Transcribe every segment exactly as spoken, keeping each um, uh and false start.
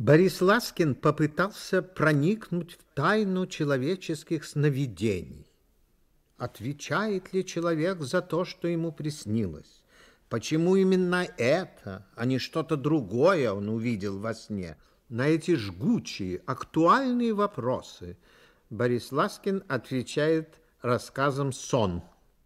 Борис Ласкин попытался проникнуть в тайну человеческих сновидений. Отвечает ли человек за то, что ему приснилось? Почему именно это, а не что-то другое он увидел во сне? На эти жгучие, актуальные вопросы Борис Ласкин отвечает рассказом «Сон».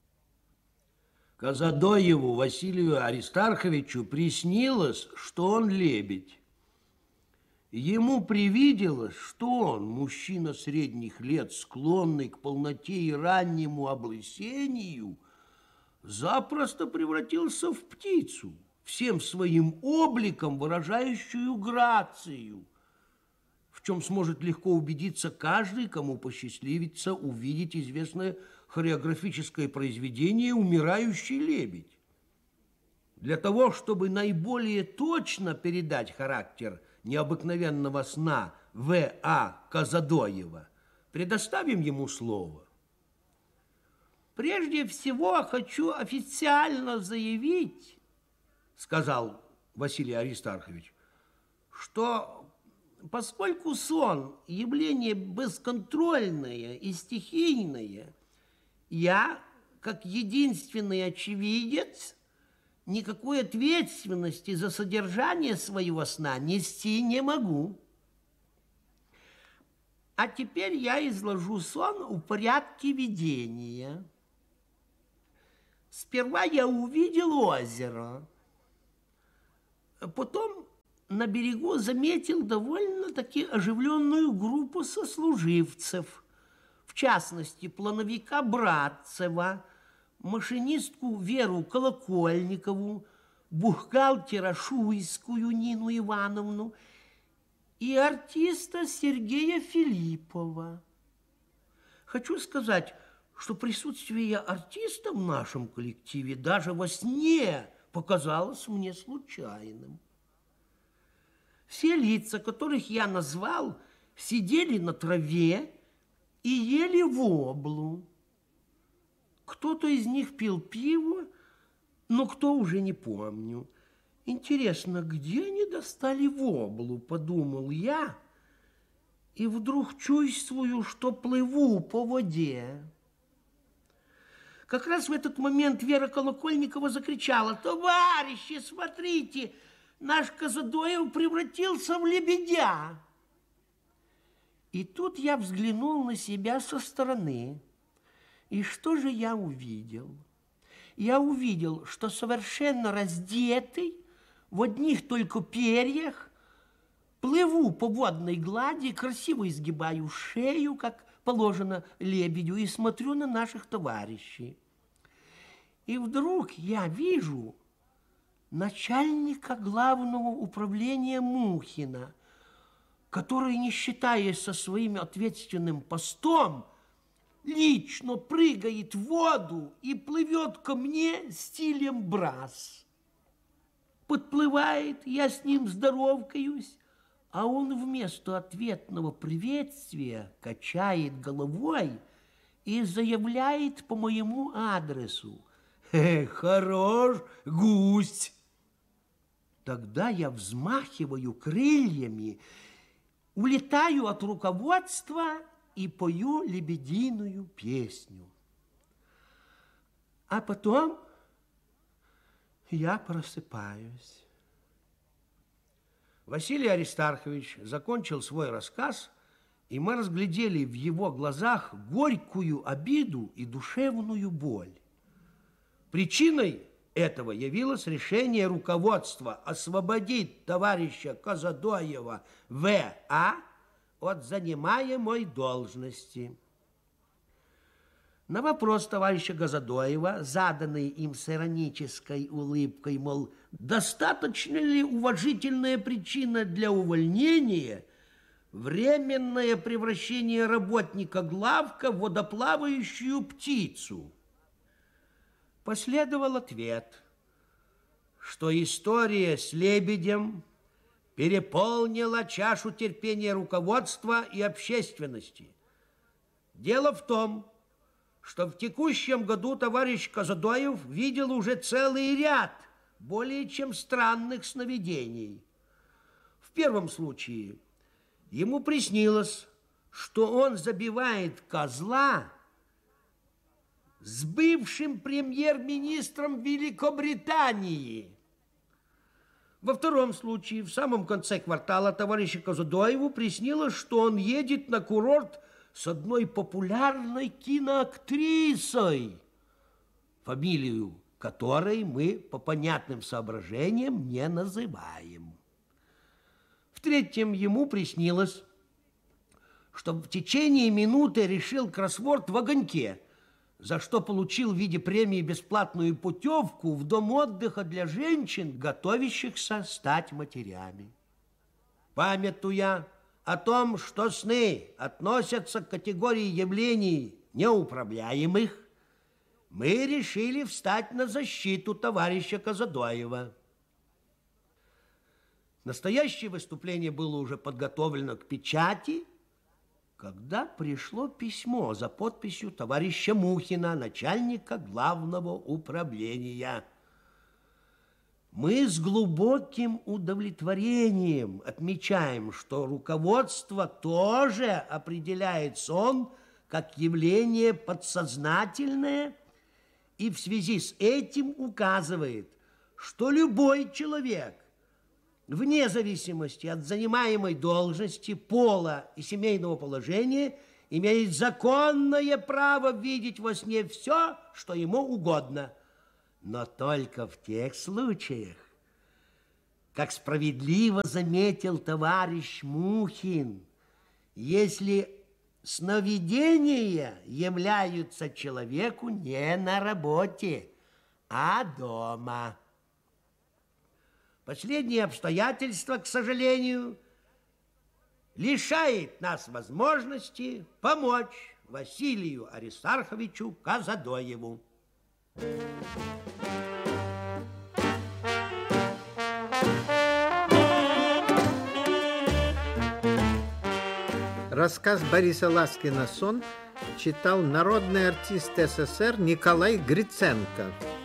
Казадоеву Василию Аристарховичу приснилось, что он лебедь. Ему привиделось, что он, мужчина средних лет, склонный к полноте и раннему облысению, запросто превратился в птицу, всем своим обликом выражающую грацию, в чем сможет легко убедиться каждый, кому посчастливится увидеть известное хореографическое произведение «Умирающий лебедь». Для того, чтобы наиболее точно передать характер необыкновенного сна В А Казадоева, предоставим ему слово. «Прежде всего хочу официально заявить, — сказал Василий Аристархович, — что поскольку сон — явление бесконтрольное и стихийное, я, как единственный очевидец, никакой ответственности за содержание своего сна нести не могу. А теперь я изложу сон в порядке видения. Сперва я увидел озеро, потом на берегу заметил довольно-таки оживленную группу сослуживцев, в частности, плановика Братцева, машинистку Веру Колокольникову, бухгалтера Шуйскую Нину Ивановну и артиста Сергея Филиппова. Хочу сказать, что присутствие артиста в нашем коллективе даже во сне показалось мне случайным. Все лица, которых я назвал, сидели на траве и ели воблу. Кто-то из них пил пиво, но кто уже не помню. Интересно, где они достали воблу, подумал я, и вдруг чувствую, что плыву по воде. Как раз в этот момент Вера Колокольникова закричала: «Товарищи, смотрите, наш Казадоев превратился в лебедя!» И тут я взглянул на себя со стороны. И что же я увидел? Я увидел, что совершенно раздетый, в одних только перьях, плыву по водной глади, красиво изгибаю шею, как положено лебедю, и смотрю на наших товарищей. И вдруг я вижу начальника главного управления Мухина, который, не считаясь со своим ответственным постом, лично прыгает в воду и плывет ко мне стилем брас. Подплывает, я с ним здоровкаюсь, а он вместо ответного приветствия качает головой и заявляет по моему адресу: «Э, хорош гусь!» Тогда я взмахиваю крыльями, улетаю от руководства и пою лебединую песню. А потом я просыпаюсь. Василий Аристархович закончил свой рассказ, и мы разглядели в его глазах горькую обиду и душевную боль. Причиной этого явилось решение руководства освободить товарища Казадоева В А от занимаемой должности. На вопрос товарища Казадоева, заданный им с иронической улыбкой, мол, достаточно ли уважительная причина для увольнения временное превращение работника главка в водоплавающую птицу, последовал ответ, что история с лебедем переполнила чашу терпения руководства и общественности. Дело в том, что в текущем году товарищ Казадоев видел уже целый ряд более чем странных сновидений. В первом случае ему приснилось, что он забивает козла с бывшим премьер-министром Великобритании. Во втором случае, в самом конце квартала, товарищу Казадоеву приснилось, что он едет на курорт с одной популярной киноактрисой, фамилию которой мы по понятным соображениям не называем. В-третьем, ему приснилось, что в течение минуты решил кроссворд в огоньке, за что получил в виде премии бесплатную путевку в дом отдыха для женщин, готовящихся стать матерями. Памятуя о том, что сны относятся к категории явлений неуправляемых, мы решили встать на защиту товарища Казадоева. Настоящее выступление было уже подготовлено к печати, когда пришло письмо за подписью товарища Мухина, начальника главного управления. Мы с глубоким удовлетворением отмечаем, что руководство тоже определяет сон как явление подсознательное и в связи с этим указывает, что любой человек, вне зависимости от занимаемой должности, пола и семейного положения, имеет законное право видеть во сне все, что ему угодно, но только в тех случаях, как справедливо заметил товарищ Мухин, если сновидения являются человеку не на работе, а дома. Последнее обстоятельство, к сожалению, лишает нас возможности помочь Василию Аристарховичу Казадоеву. Рассказ Бориса Ласкина «Сон» читал народный артист СССР Николай Гриценко.